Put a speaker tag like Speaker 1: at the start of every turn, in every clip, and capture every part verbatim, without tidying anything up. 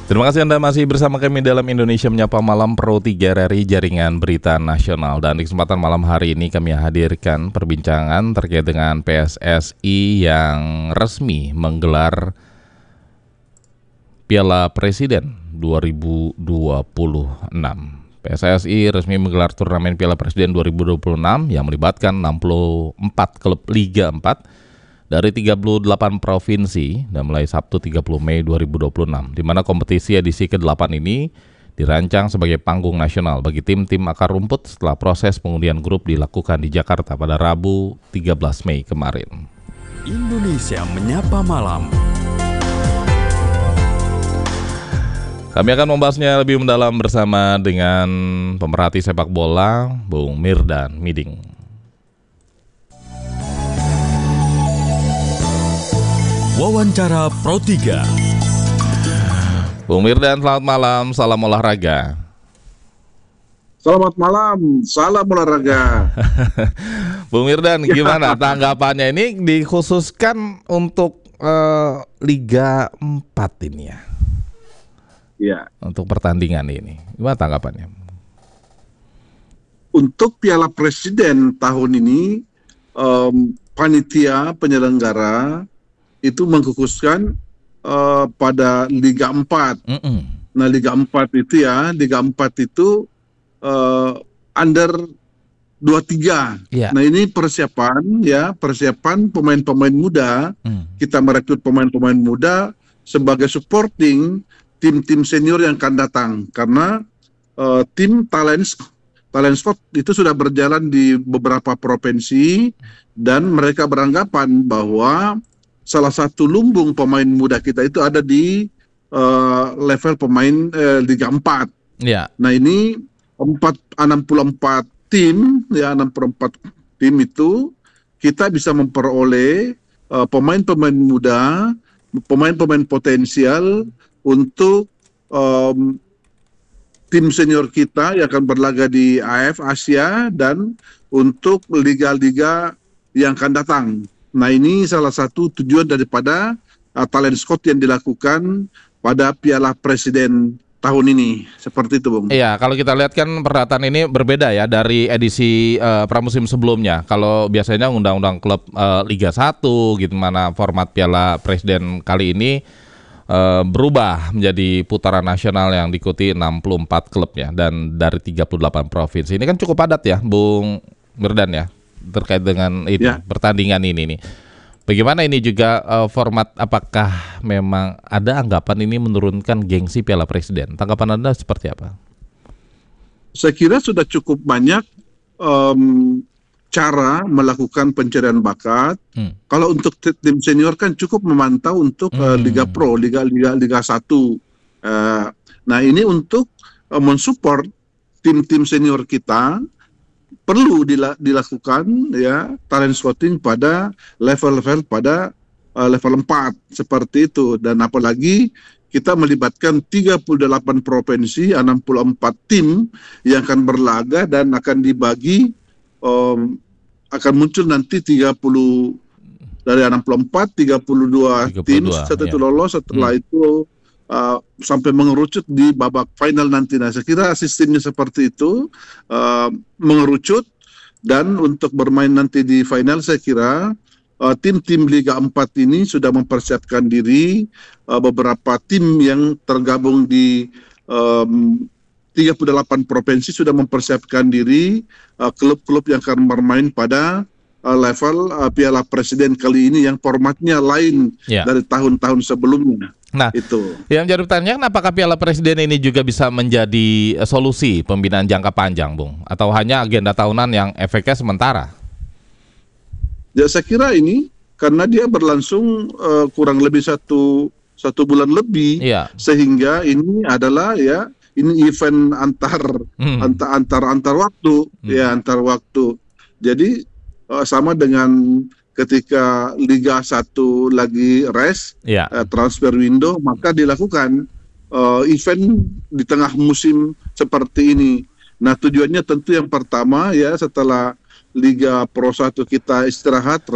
Speaker 1: Terima kasih Anda masih bersama kami dalam Indonesia Menyapa Malam Pro tiga R R I Jaringan Berita Nasional. Dan di kesempatan malam hari ini kami hadirkan perbincangan terkait dengan P S S I yang resmi menggelar Piala Presiden dua ribu dua puluh enam. P S S I resmi menggelar turnamen Piala Presiden dua ribu dua puluh enam yang melibatkan enam puluh empat klub Liga empat dari tiga puluh delapan provinsi dan mulai Sabtu tiga puluh Mei dua ribu dua puluh enam, di mana kompetisi edisi kedelapan ini dirancang sebagai panggung nasional bagi tim-tim akar rumput setelah proses pengundian grup dilakukan di Jakarta pada Rabu tiga belas Mei kemarin.
Speaker 2: Indonesia Menyapa Malam.
Speaker 1: Kami akan membahasnya lebih mendalam bersama dengan pemerhati sepak bola, Bung Mirdan Miding.
Speaker 2: Wawancara Pro tiga.
Speaker 1: Bung Mirdan, selamat malam, salam olahraga.
Speaker 3: Selamat malam, salam olahraga.
Speaker 1: Bung Mirdan, gimana tanggapannya ini dikhususkan untuk uh, Liga empat ini ya?
Speaker 3: Ya.
Speaker 1: Untuk pertandingan ini, gimana tanggapannya?
Speaker 3: Untuk Piala Presiden tahun ini, um, panitia penyelenggara itu mengkhususkan uh, pada Liga empat.
Speaker 1: Mm-mm.
Speaker 3: Nah, Liga empat itu ya, Liga empat itu uh, under dua puluh tiga.
Speaker 1: Yeah.
Speaker 3: Nah, ini persiapan ya, persiapan pemain-pemain muda.
Speaker 1: Mm.
Speaker 3: Kita merekrut pemain-pemain muda sebagai supporting tim-tim senior yang akan datang. Karena uh, tim talent talent squad itu sudah berjalan di beberapa provinsi dan mereka beranggapan bahwa salah satu lumbung pemain muda kita itu ada di uh, level pemain uh, Liga empat.
Speaker 1: Ya.
Speaker 3: Nah, ini enam puluh empat tim, ya enam puluh empat tim itu kita bisa memperoleh uh, pemain-pemain muda, pemain-pemain potensial untuk um, tim senior kita yang akan berlaga di A F Asia dan untuk liga-liga yang akan datang. Nah, ini salah satu tujuan daripada uh, talent scout yang dilakukan pada Piala Presiden tahun ini. Seperti itu, Bung.
Speaker 1: Iya, kalau kita lihat kan perhelatan ini berbeda ya dari edisi uh, pramusim sebelumnya. Kalau biasanya undang-undang klub uh, Liga satu gitu, mana format Piala Presiden kali ini uh, berubah menjadi putaran nasional yang diikuti enam puluh empat klub ya, dan dari tiga puluh delapan provinsi. Ini kan cukup padat ya, Bung Mirdan ya, terkait dengan ini
Speaker 3: Ya.
Speaker 1: pertandingan ini nih. Bagaimana ini juga uh, format, apakah memang ada anggapan ini menurunkan gengsi Piala Presiden? Tanggapan Anda seperti apa?
Speaker 3: Saya kira sudah cukup banyak um, cara melakukan pencarian bakat. Hmm. Kalau untuk tim senior kan cukup memantau untuk hmm. uh, Liga Pro, Liga Liga Liga satu. Uh, nah, ini untuk uh, mensupport tim-tim senior kita perlu dilakukan ya talent scouting pada level-level pada uh, level empat seperti itu, dan apalagi kita melibatkan tiga puluh delapan provinsi, enam puluh empat tim yang akan berlaga dan akan dibagi um, akan muncul nanti tiga puluh dari enam puluh empat, tiga puluh dua tim setelah itu
Speaker 1: ya.
Speaker 3: lolos, setelah hmm. itu Uh, sampai mengerucut di babak final nanti. Nah, saya kira sistemnya seperti itu, uh, mengerucut, dan untuk bermain nanti di final saya kira uh, tim-tim Liga empat ini sudah mempersiapkan diri. Uh, beberapa tim yang tergabung di um, tiga puluh delapan provinsi sudah mempersiapkan diri, uh, klub-klub yang akan bermain pada uh, level uh, Piala Presiden kali ini yang formatnya lain yeah. dari tahun-tahun sebelumnya.
Speaker 1: Nah,
Speaker 3: itu.
Speaker 1: Yang jadi pertanyaan, apakah Piala Presiden ini juga bisa menjadi solusi pembinaan jangka panjang, Bung? Atau hanya agenda tahunan yang efeknya sementara?
Speaker 3: Ya, saya kira ini karena dia berlangsung uh, kurang lebih satu satu bulan lebih,
Speaker 1: iya.
Speaker 3: sehingga ini adalah ya ini event antar hmm. antar antar antar waktu, hmm. ya antar waktu. Jadi uh, sama dengan ketika Liga satu lagi rest,
Speaker 1: ya.
Speaker 3: uh, transfer window, maka dilakukan uh, event di tengah musim seperti ini. Nah, tujuannya tentu yang pertama ya, setelah Liga Pro satu kita istirahat, rest,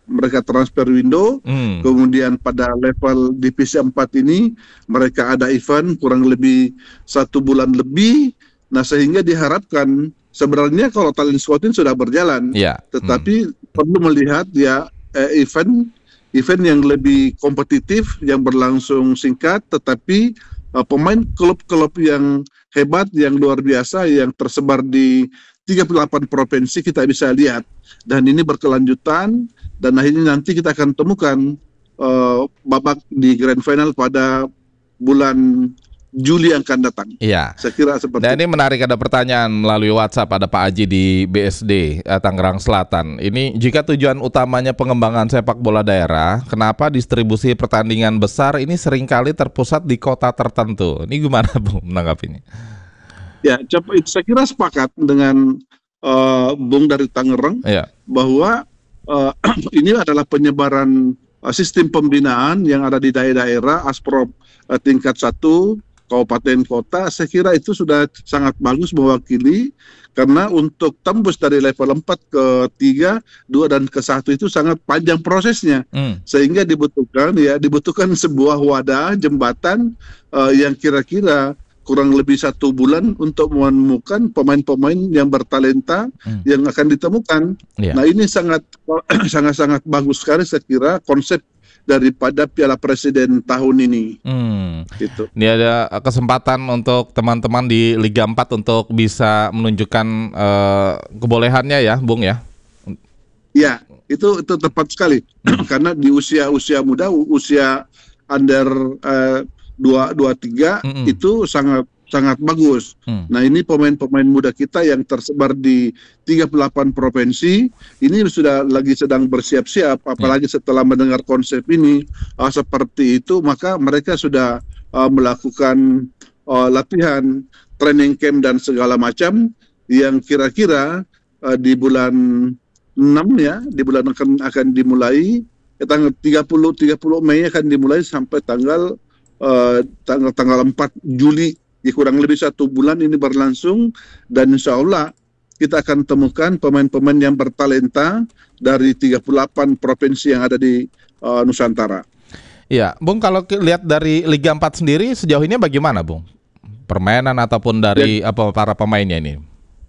Speaker 3: mereka transfer window,
Speaker 1: Hmm.
Speaker 3: kemudian pada level divisi empat ini mereka ada event kurang lebih satu bulan lebih. Nah, sehingga diharapkan sebenarnya kalau talent scouting sudah berjalan,
Speaker 1: Ya.
Speaker 3: tetapi perlu melihat ya eh, event event yang lebih kompetitif, yang berlangsung singkat, tetapi uh, pemain klub-klub yang hebat, yang luar biasa, yang tersebar di tiga puluh delapan provinsi kita bisa lihat. Dan ini berkelanjutan, dan akhirnya nanti kita akan temukan uh, babak di Grand Final pada bulan Juli yang akan datang.
Speaker 1: Iya.
Speaker 3: Saya kira seperti
Speaker 1: Nah, ini menarik, ada pertanyaan melalui WhatsApp, ada Pak Aji di B S D eh, Tangerang Selatan. Ini, jika tujuan utamanya pengembangan sepak bola daerah, kenapa distribusi pertandingan besar ini seringkali terpusat di kota tertentu? Ini gimana, Bu, menanggapinya?
Speaker 3: Ya, saya kira sepakat dengan uh, Bung dari Tangerang,
Speaker 1: Iya.
Speaker 3: bahwa uh, ini adalah penyebaran uh, sistem pembinaan yang ada di daerah-daerah, Asprop uh, tingkat satu, kabupaten kota. Saya kira itu sudah sangat bagus mewakili, karena untuk tembus dari level empat ke tiga, dua dan ke satu itu sangat panjang prosesnya.
Speaker 1: Hmm.
Speaker 3: Sehingga dibutuhkan ya dibutuhkan sebuah wadah, jembatan uh, yang kira-kira kurang lebih satu bulan untuk menemukan pemain-pemain yang bertalenta hmm. yang akan ditemukan. Yeah. Nah, ini sangat sangat-sangat bagus sekali saya kira konsep daripada Piala Presiden tahun ini.
Speaker 1: Hmm.
Speaker 3: Gitu.
Speaker 1: Ini ada kesempatan untuk teman-teman di Liga empat untuk bisa menunjukkan uh, kebolehannya ya, Bung ya?
Speaker 3: Ya, itu itu tepat sekali. Karena di usia-usia muda, usia under uh, dua dua tiga mm-hmm. itu sangat sangat bagus. Hmm. Nah, ini pemain-pemain muda kita yang tersebar di tiga puluh delapan provinsi, ini sudah lagi sedang bersiap-siap, apalagi yeah. setelah mendengar konsep ini uh, seperti itu, maka mereka sudah uh, melakukan uh, latihan, training camp dan segala macam yang kira-kira uh, di bulan enam ya, di bulan akan akan dimulai, ya, tanggal tiga puluh Mei akan dimulai sampai tanggal uh, tanggal tanggal empat Juli. Ya, kurang lebih satu bulan ini berlangsung, dan insya Allah kita akan temukan pemain-pemain yang bertalenta dari tiga puluh delapan provinsi yang ada di uh, Nusantara.
Speaker 1: Iya, Bung, kalau lihat dari Liga empat sendiri sejauh ini bagaimana, Bung? Permainan ataupun dari ya, apa para pemainnya ini?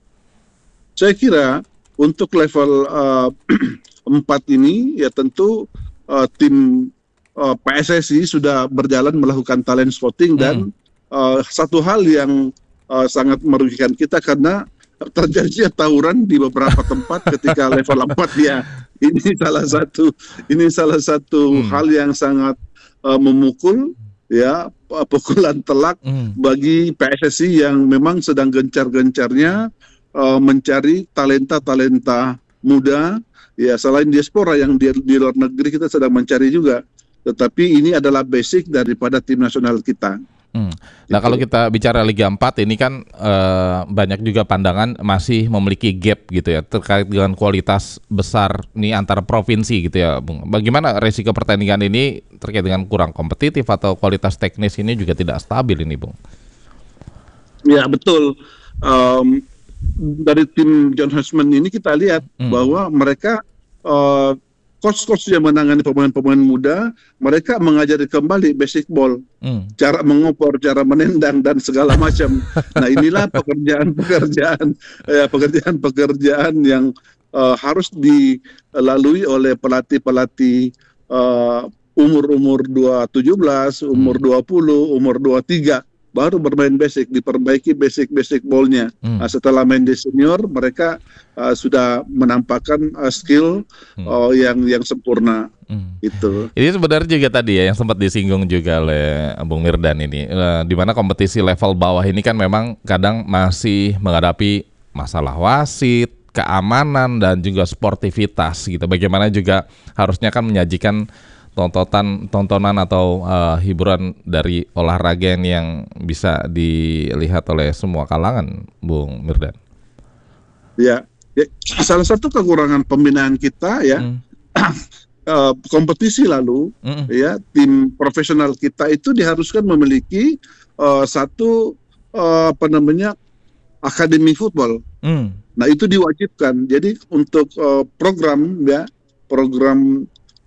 Speaker 3: Saya kira untuk level uh, empat ini ya tentu uh, tim uh, P S S I sudah berjalan melakukan talent scouting, dan hmm. Uh, satu hal yang uh, sangat merugikan kita karena terjadi tawuran di beberapa tempat ketika level empat ya. Ini salah satu ini salah satu hmm. hal yang sangat uh, memukul ya, pukulan telak hmm. bagi P S S I yang memang sedang gencar-gencarnya uh, mencari talenta-talenta muda ya, selain diaspora yang di, di luar negeri kita sedang mencari juga. Tetapi ini adalah basic daripada tim nasional kita.
Speaker 1: Hmm. Nah, kalau kita bicara Liga empat ini kan eh, banyak juga pandangan masih memiliki gap gitu ya terkait dengan kualitas besar nih antara provinsi gitu ya, Bung. Bagaimana resiko pertandingan ini terkait dengan kurang kompetitif atau kualitas teknis ini juga tidak stabil ini, Bung?
Speaker 3: Ya, betul. Um, dari tim John Husman ini kita lihat hmm. bahwa mereka uh, coach-coach yang menangani pemain-pemain muda, mereka mengajari kembali basic ball, hmm. cara mengopor, cara menendang dan segala macam. Nah, inilah pekerjaan-pekerjaan, ya, pekerjaan-pekerjaan yang uh, harus dilalui oleh pelatih-pelatih uh, umur-umur dua tujuh belas, umur hmm. dua puluh, umur dua puluh tiga. Baru bermain basic, diperbaiki basic-basic ballnya. Hmm. Nah, setelah main di senior, mereka uh, sudah menampakkan uh, skill hmm. uh, yang yang sempurna. Hmm. Itu. Ini
Speaker 1: sebenarnya juga tadi ya yang sempat disinggung juga oleh Bung Mirdan ini, uh, di mana kompetisi level bawah ini kan memang kadang masih menghadapi masalah wasit, keamanan dan juga sportivitas gitu. Bagaimana juga harusnya kan menyajikan tontonan tontonan atau uh, hiburan dari olahraga yang bisa dilihat oleh semua kalangan, Bung Mirdan.
Speaker 3: Ya, ya salah satu kekurangan pembinaan kita ya, hmm. uh, kompetisi lalu hmm. ya tim profesional kita itu diharuskan memiliki uh, satu uh, apa namanya akademi football. Hmm. Nah, itu diwajibkan. Jadi untuk uh, program ya program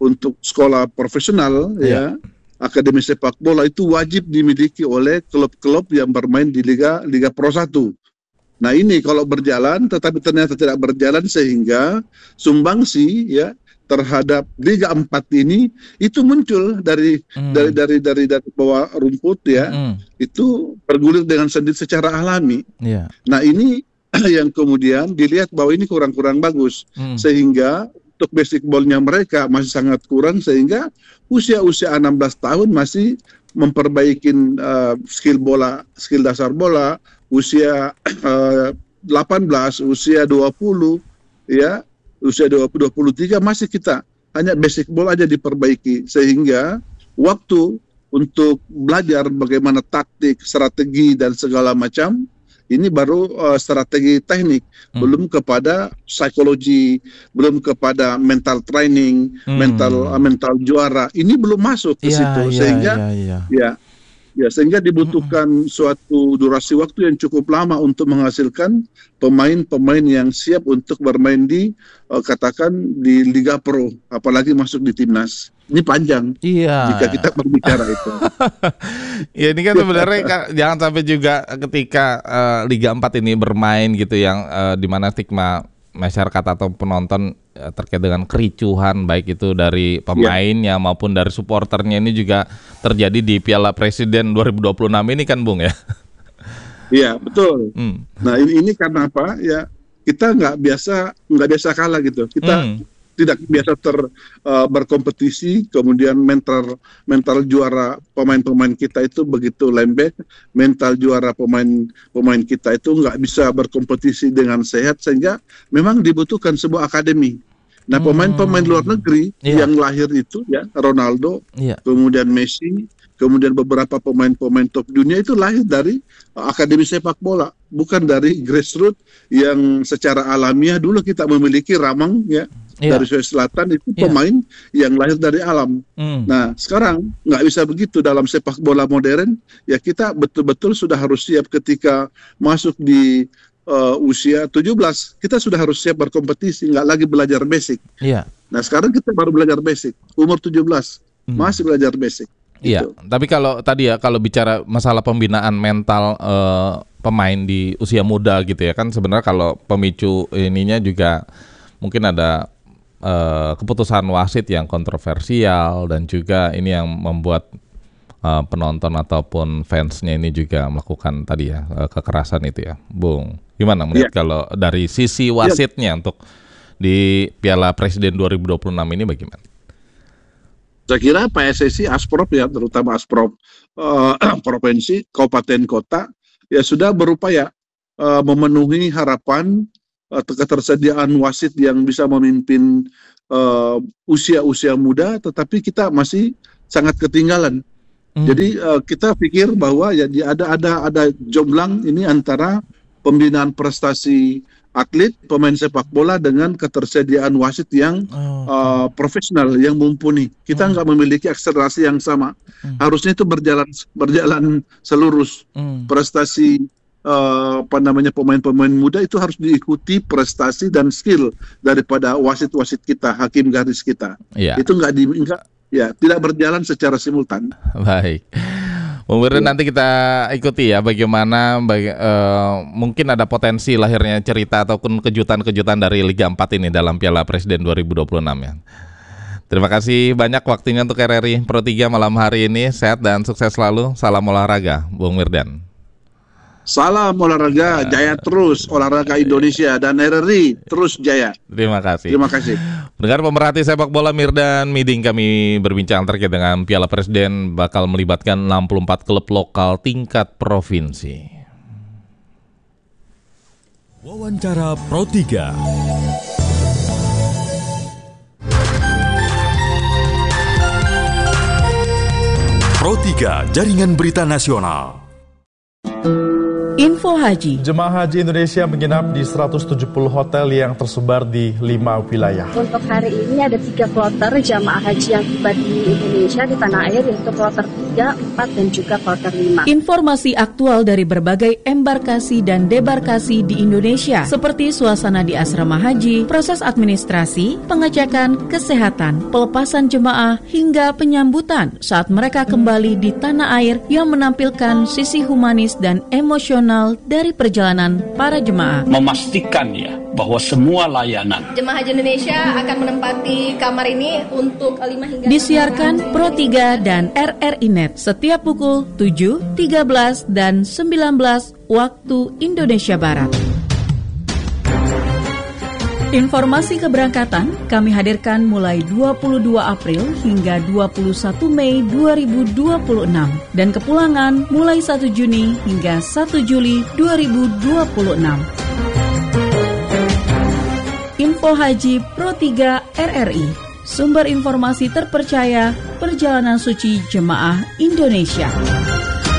Speaker 3: untuk sekolah profesional
Speaker 1: yeah.
Speaker 3: ya, akademi sepak bola itu wajib dimiliki oleh klub-klub yang bermain di Liga Liga Pro satu. Nah ini kalau berjalan, tetapi ternyata tidak berjalan sehingga sumbangsi ya terhadap Liga empat ini itu muncul dari mm. dari dari dari dari bawah rumput ya, mm. itu bergulir dengan sendiri secara alami. Yeah. Nah ini yang kemudian dilihat bahwa ini kurang-kurang bagus, mm. sehingga untuk basic ball-nya mereka masih sangat kurang, sehingga usia-usia enam belas tahun masih memperbaiki uh, skill bola, skill dasar bola, usia uh, delapan belas, usia dua puluh, ya, usia dua puluh, dua puluh tiga masih kita hanya basic ball aja diperbaiki, sehingga waktu untuk belajar bagaimana taktik, strategi dan segala macam ini baru uh, strategi teknik, hmm. belum kepada psikologi, belum kepada mental training, hmm. mental uh, mental juara. Ini belum masuk ke
Speaker 1: yeah,
Speaker 3: situ,
Speaker 1: yeah,
Speaker 3: sehingga
Speaker 1: yeah, yeah.
Speaker 3: ya, ya sehingga dibutuhkan hmm. suatu durasi waktu yang cukup lama untuk menghasilkan pemain-pemain yang siap untuk bermain di uh, katakan di Liga Pro, apalagi masuk di timnas. Ini panjang,
Speaker 1: iya.
Speaker 3: jika kita berbicara itu.
Speaker 1: Ya ini kan sebenarnya jangan sampai juga ketika uh, Liga empat ini bermain gitu yang uh, di mana stigma masyarakat atau penonton uh, terkait dengan kericuhan baik itu dari pemainnya ya. maupun dari supporternya ini juga terjadi di Piala Presiden dua ribu dua puluh enam ini kan Bung ya.
Speaker 3: Iya betul. Hmm. Nah ini, ini karena apa ya, kita nggak biasa nggak biasa kalah gitu. Kita hmm. tidak biasa ter uh, berkompetisi, kemudian mental mental juara pemain-pemain kita itu begitu lembek, mental juara pemain pemain kita itu nggak bisa berkompetisi dengan sehat, sehingga memang dibutuhkan sebuah akademi. Nah pemain-pemain luar negeri yeah. yang lahir itu ya Ronaldo, yeah. kemudian Messi, kemudian beberapa pemain-pemain top dunia itu lahir dari uh, akademi sepak bola, bukan dari grassroots yang secara alamiah dulu kita memiliki Ramang ya. Yeah. Dari Sulawesi Selatan itu pemain yeah. yang lahir dari alam. Mm. Nah sekarang nggak bisa begitu dalam sepak bola modern. Ya kita betul-betul sudah harus siap ketika masuk di uh, usia tujuh belas. Kita sudah harus siap berkompetisi, nggak lagi belajar basic. Yeah. Nah sekarang kita baru belajar basic. Umur tujuh belas mm. masih belajar basic.
Speaker 1: Iya.
Speaker 3: Gitu.
Speaker 1: Tapi kalau tadi ya kalau bicara masalah pembinaan mental uh, pemain di usia muda gitu ya kan sebenarnya kalau pemicu ininya juga mungkin ada Uh, keputusan wasit yang kontroversial dan juga ini yang membuat uh, penonton ataupun fansnya ini juga melakukan tadi ya uh, kekerasan itu ya, Bung. Gimana melihat yeah. kalau dari sisi wasitnya yeah. untuk di Piala Presiden dua ribu dua puluh enam ini bagaimana?
Speaker 3: Saya kira P S S I, Asprov ya, terutama Asprov uh, provinsi, kabupaten, kota ya sudah berupaya uh, memenuhi harapan ketersediaan wasit yang bisa memimpin uh, usia-usia muda, tetapi kita masih sangat ketinggalan. Hmm. Jadi uh, kita pikir bahwa ya ada ada ada jomblang ini antara pembinaan prestasi atlet, pemain sepak bola dengan ketersediaan wasit yang oh. uh, profesional, yang mumpuni. Kita hmm. nggak memiliki akselerasi yang sama. Hmm. Harusnya itu berjalan berjalan selurus. Hmm. Prestasi Uh, apa namanya pemain-pemain muda itu harus diikuti prestasi dan skill daripada wasit-wasit kita, hakim garis kita. Ya. Itu nggak di enggak, ya tidak berjalan secara simultan.
Speaker 1: Baik, Bung Wirdan, ya. Nanti kita ikuti ya bagaimana baga, uh, mungkin ada potensi lahirnya cerita ataupun kejutan-kejutan dari Liga empat ini dalam Piala Presiden dua ribu dua puluh enam ya. Terima kasih banyak waktunya untuk R R I Pro tiga malam hari ini. Sehat dan sukses selalu. Salam olahraga, Bung Wirdan.
Speaker 3: Salam olahraga, jaya terus olahraga Indonesia dan R R I terus jaya.
Speaker 1: Terima kasih.
Speaker 3: Terima kasih.
Speaker 1: Pendengar pemerhati sepak bola Mirdan Miding, kami berbincang terkait dengan Piala Presiden bakal melibatkan enam puluh empat klub lokal tingkat provinsi.
Speaker 2: Wawancara Pro tiga. Pro tiga, Jaringan Berita Nasional.
Speaker 4: Info Haji.
Speaker 5: Jemaah haji Indonesia menginap di seratus tujuh puluh hotel yang tersebar di lima wilayah.
Speaker 6: Untuk hari ini ada tiga kloter jamaah haji yang tiba di Indonesia di tanah air, yaitu kloter tiga, empat, dan juga kloter lima.
Speaker 4: Informasi aktual dari berbagai embarkasi dan debarkasi di Indonesia, seperti suasana di asrama haji, proses administrasi, pengecekan kesehatan, pelepasan jemaah, hingga penyambutan saat mereka kembali di tanah air yang menampilkan sisi humanis dan emosional dari perjalanan para jemaah.
Speaker 7: Memastikan ya bahwa semua layanan
Speaker 8: jemaah haji Indonesia akan menempati kamar ini untuk lima hingga
Speaker 4: disiarkan Pro tiga dan R R I Net setiap pukul tujuh, tiga belas, dan sembilan belas waktu Indonesia Barat. Informasi keberangkatan kami hadirkan mulai dua puluh dua April hingga dua puluh satu Mei dua ribu dua puluh enam dan kepulangan mulai satu Juni hingga satu Juli dua ribu dua puluh enam. Info Haji Pro tiga R R I, sumber informasi terpercaya perjalanan suci jemaah Indonesia.